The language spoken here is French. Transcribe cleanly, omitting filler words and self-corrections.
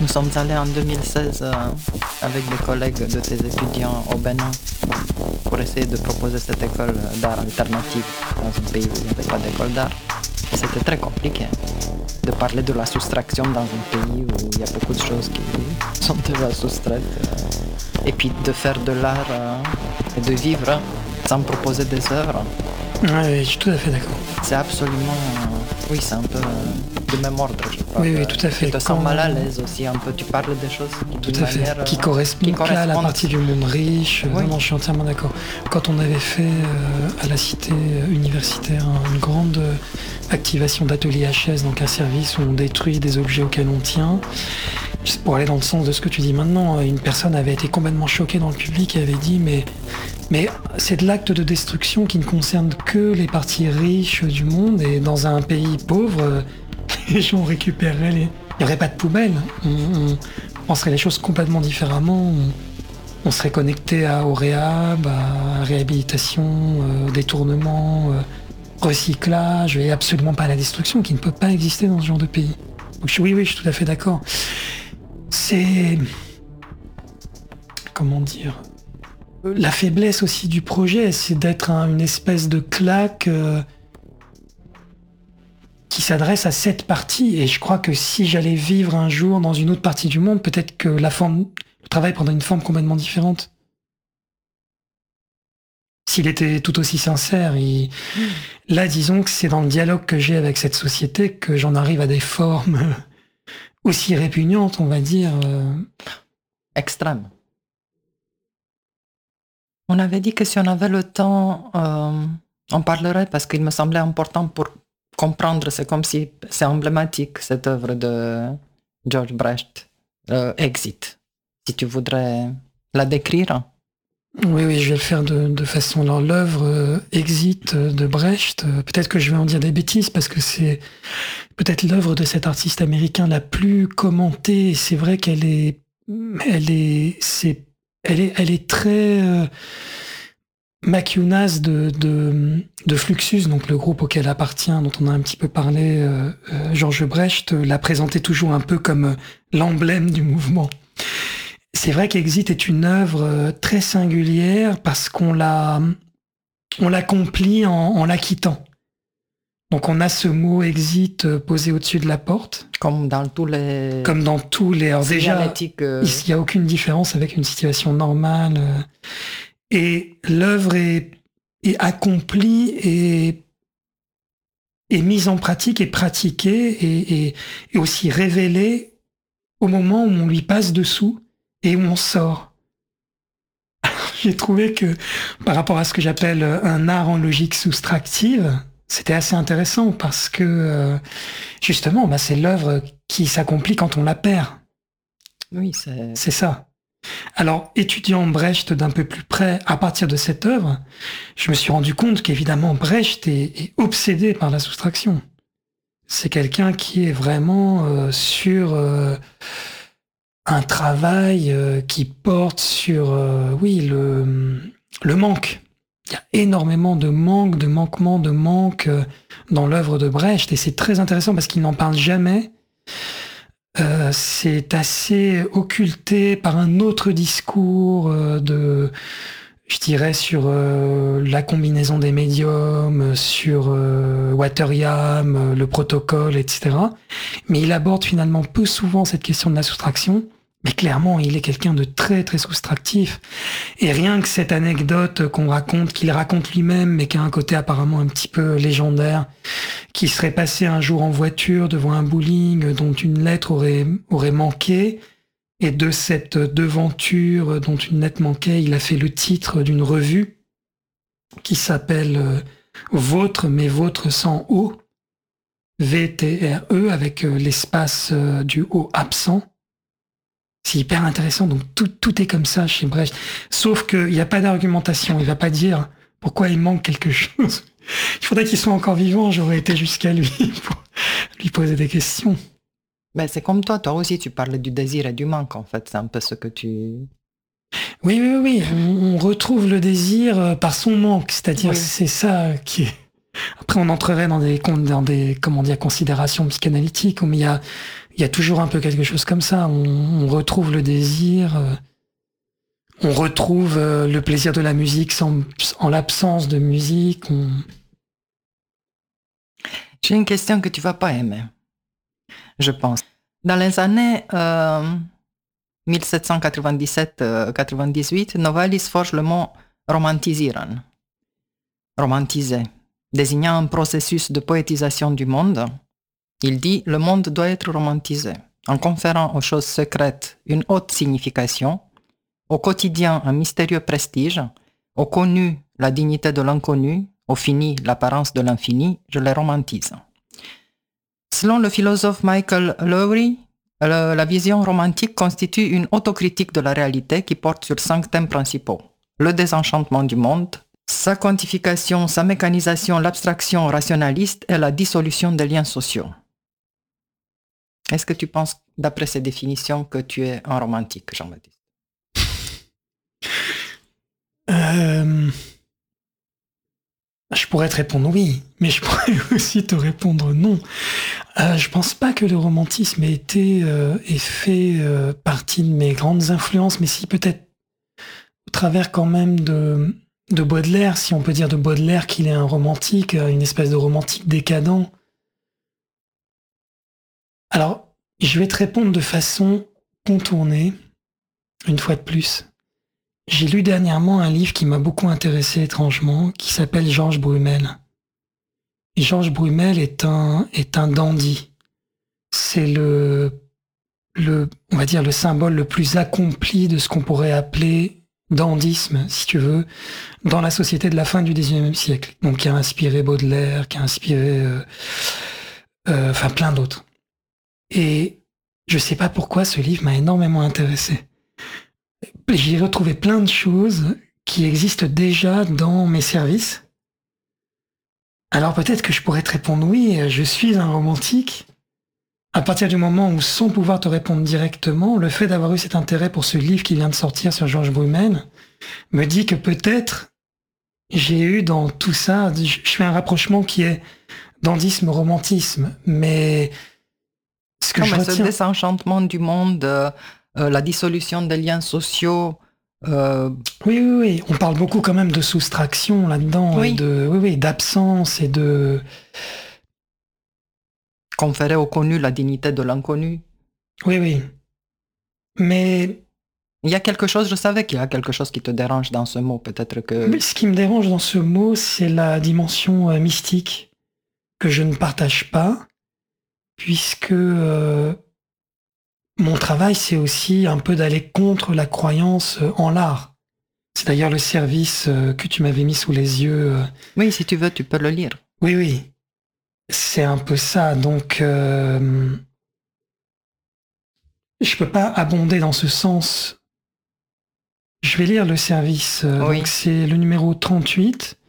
Nous sommes allés en 2016 avec des collègues de tes étudiants au Bénin pour essayer de proposer cette école d'art alternative dans un pays où il n'y avait pas d'école d'art. Et c'était très compliqué de parler de la soustraction dans un pays où il y a beaucoup de choses qui sont déjà soustraites. Et puis de faire de l'art et de vivre sans proposer des œuvres. Oui, je suis tout à fait d'accord. C'est absolument... oui, c'est un peu du même ordre, je crois. Oui, tout à fait. Tu te sens mal à l'aise aussi un peu. Tu parles des choses tout à fait. Qui correspondent à la partie du monde riche. Oui. Non, je suis entièrement d'accord. Quand on avait fait à la cité universitaire une grande activation d'atelier HS, donc un service où on détruit des objets auxquels on tient, pour aller dans le sens de ce que tu dis maintenant, une personne avait été complètement choquée dans le public et avait dit mais c'est de l'acte de destruction qui ne concerne que les parties riches du monde, et dans un pays pauvre, les gens récupéreraient il n'y aurait pas de poubelle. On penserait les choses complètement différemment. On serait connecté au réhab, à la réhabilitation, détournement, recyclage, et absolument pas à la destruction qui ne peut pas exister dans ce genre de pays. Donc, oui, je suis tout à fait d'accord. C'est... comment dire ? La faiblesse aussi du projet, c'est d'être une espèce de claque qui s'adresse à cette partie. Et je crois que si j'allais vivre un jour dans une autre partie du monde, peut-être que le travail prendrait une forme complètement différente. S'il était tout aussi sincère. Là, disons que c'est dans le dialogue que j'ai avec cette société que j'en arrive à des formes aussi répugnantes, on va dire. Extrêmes. On avait dit que si on avait le temps, on parlerait, parce qu'il me semblait important pour comprendre. C'est comme si c'est emblématique, cette œuvre de George Brecht, Exit. Si tu voudrais la décrire. Oui, je vais le faire de façon... Alors, l'œuvre Exit de Brecht, peut-être que je vais en dire des bêtises, parce que c'est peut-être l'œuvre de cet artiste américain la plus commentée, et c'est vrai qu'elle est très macunasse de Fluxus, donc le groupe auquel appartient, dont on a un petit peu parlé, Georges Brecht l'a présenté toujours un peu comme l'emblème du mouvement. C'est vrai qu'Exit est une œuvre très singulière parce qu'on l'accomplit en la quittant. Donc on a ce mot exit posé au-dessus de la porte. Comme dans tous les... Alors déjà, il n'y a aucune différence avec une situation normale. Et l'œuvre est accomplie et mise en pratique et pratiquée et aussi révélée au moment où on lui passe dessous et où on sort. J'ai trouvé que par rapport à ce que j'appelle un art en logique soustractive, c'était assez intéressant parce que justement, c'est l'œuvre qui s'accomplit quand on la perd. Oui, c'est ça. Alors, étudiant Brecht d'un peu plus près à partir de cette œuvre, je me suis rendu compte qu'évidemment Brecht est obsédé par la soustraction. C'est quelqu'un qui est vraiment sur un travail qui porte sur le manque. Il y a énormément de manque, de manquement, de manque dans l'œuvre de Brecht, et c'est très intéressant parce qu'il n'en parle jamais. C'est assez occulté par un autre discours je dirais, sur la combinaison des médiums, sur Wateryaam, le protocole, etc. Mais il aborde finalement peu souvent cette question de la soustraction. Mais clairement, il est quelqu'un de très, très soustractif. Et rien que cette anecdote qu'il raconte lui-même, mais qui a un côté apparemment un petit peu légendaire, qui serait passé un jour en voiture devant un bowling dont une lettre aurait manqué, et de cette devanture dont une lettre manquait, il a fait le titre d'une revue qui s'appelle Vôtre, mais Vôtre sans O, VTRE, avec l'espace du O absent. C'est hyper intéressant, donc tout est comme ça chez Brecht. Sauf qu'il n'y a pas d'argumentation, il va pas dire pourquoi il manque quelque chose. Il faudrait qu'il soit encore vivant, j'aurais été jusqu'à lui pour lui poser des questions. Ben, c'est comme toi aussi tu parles du désir et du manque, en fait, c'est un peu ce que tu... Oui, on retrouve le désir par son manque, c'est-à-dire c'est ça qui est... Après, on entrerait dans des considérations psychanalytiques, mais il il y a toujours un peu quelque chose comme ça. On retrouve le désir, on retrouve le plaisir de la musique en l'absence de musique. J'ai une question que tu vas pas aimer, je pense. Dans les années 1797-98, Novalis forge le mot romantisieren, romantiser, désignant un processus de poétisation du monde. Il dit « Le monde doit être romantisé, en conférant aux choses secrètes une haute signification, au quotidien un mystérieux prestige, au connu la dignité de l'inconnu, au fini l'apparence de l'infini, je les romantise. » Selon le philosophe Michael Lowry, la vision romantique constitue une autocritique de la réalité qui porte sur 5 thèmes principaux. Le désenchantement du monde, sa quantification, sa mécanisation, l'abstraction rationaliste et la dissolution des liens sociaux. Est-ce que tu penses, d'après ces définitions, que tu es un romantique, Jean-Baptiste? Je pourrais te répondre oui, mais je pourrais aussi te répondre non. Je pense pas que le romantisme ait fait partie de mes grandes influences, mais si peut-être au travers quand même de Baudelaire, si on peut dire de Baudelaire qu'il est un romantique, une espèce de romantique décadent. Alors, je vais te répondre de façon contournée, une fois de plus. J'ai lu dernièrement un livre qui m'a beaucoup intéressé étrangement, qui s'appelle Georges Brumel. Et Georges Brumel est un dandy. C'est on va dire, le symbole le plus accompli de ce qu'on pourrait appeler dandysme, si tu veux, dans la société de la fin du XIXe siècle. Donc, qui a inspiré Baudelaire, qui a inspiré, plein d'autres. Et je sais pas pourquoi ce livre m'a énormément intéressé. J'y ai retrouvé plein de choses qui existent déjà dans mes services. Alors peut-être que je pourrais te répondre oui, je suis un romantique. À partir du moment où, sans pouvoir te répondre directement, le fait d'avoir eu cet intérêt pour ce livre qui vient de sortir sur Georges Brumel me dit que peut-être j'ai eu dans tout ça, je fais un rapprochement qui est dandysme, romantisme, mais ce que je retiens... Ce désenchantement du monde... la dissolution des liens sociaux. Oui. On parle beaucoup quand même de soustraction là-dedans, oui. Et d'absence et de... Conférer au connu la dignité de l'inconnu. Oui. Mais... Il y a quelque chose, je savais qu'il y a quelque chose qui te dérange dans ce mot, peut-être que... Mais ce qui me dérange dans ce mot, c'est la dimension mystique que je ne partage pas, puisque... mon travail, c'est aussi un peu d'aller contre la croyance en l'art. C'est d'ailleurs le service que tu m'avais mis sous les yeux. Oui, si tu veux, tu peux le lire. Oui. C'est un peu ça. Donc, je peux pas abonder dans ce sens. Je vais lire le service. Oui. Donc, c'est le numéro 38.